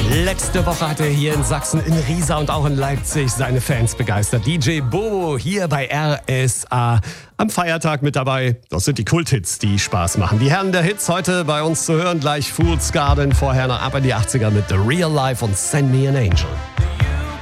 Letzte Woche hat er hier in Sachsen, in Riesa und auch in Leipzig seine Fans begeistert. DJ Bobo hier bei RSA am Feiertag mit dabei. Das sind die Kulthits, die Spaß machen. Die Herren der Hits heute bei uns zu hören. Gleich Fool's Garden, vorher noch ab in die 80er mit The Real Life und Send Me an Angel.